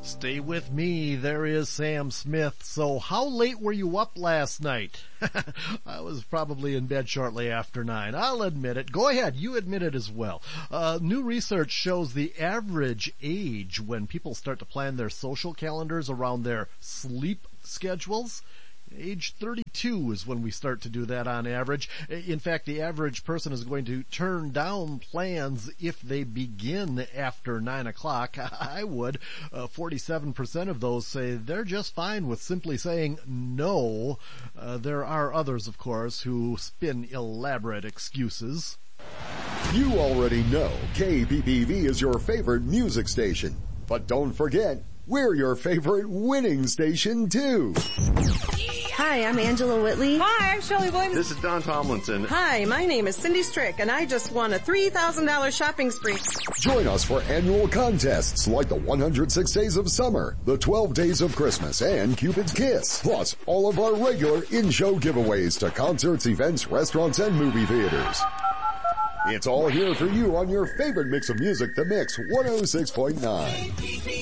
Stay with me, there is Sam Smith. So how late were you up last night? I was probably in bed shortly after 9. I'll admit it. Go ahead, you admit it as well. New research shows the average age when people start to plan their social calendars around their sleep schedules. Age 32 is when we start to do that on average. In fact, the average person is going to turn down plans if they begin after 9 o'clock. I would. 47% of those say they're just fine with simply saying no. There are others, of course, who spin elaborate excuses. You already know KPPV is your favorite music station. But don't forget, we're your favorite winning station, too. Hi, I'm Angela Whitley. Hi, I'm Shelley Williams. This is Don Tomlinson. Hi, my name is Cindy Strick, and I just won a $3,000 shopping spree. Join us for annual contests like the 106 Days of Summer, the 12 Days of Christmas, and Cupid's Kiss. Plus, all of our regular in-show giveaways to concerts, events, restaurants, and movie theaters. It's all here for you on your favorite mix of music, The Mix 106.9.